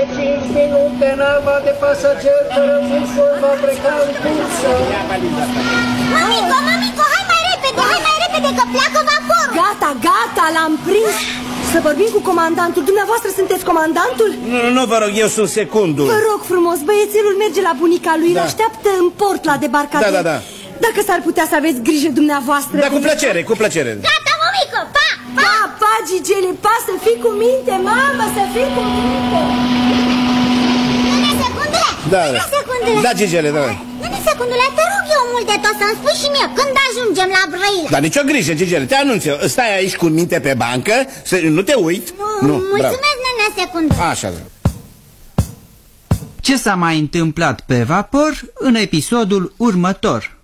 5 minute, nava de pasageri fără fusfor va pleca în cursă. Mămico, hai mai repede, că pleacă vaporul. Gata, l-am prins. Să vorbim cu comandantul. Dumneavoastră sunteți comandantul? Nu, vă rog, eu sunt secundul. Vă rog frumos, băiețelul merge la bunica lui, îl așteaptă în port la debarcadere. Da. Dacă s-ar putea să aveți grijă dumneavoastră. Da, cu plăcere. Gata, mămico, pa! Pa, Gigele, pa, să fii cu minte, mamă, să fii cu minte. Nene secundule! Da, Gigele, da. Nene secundule, te rog eu mult de tot să-mi spui și mie când ajungem la Brăila. Dar nicio grijă, Gigele, te anunț eu. Stai aici cu minte pe bancă, nu te uit. Mulțumesc, nene secundule. Așa. Ce s-a mai întâmplat pe vapor în episodul următor?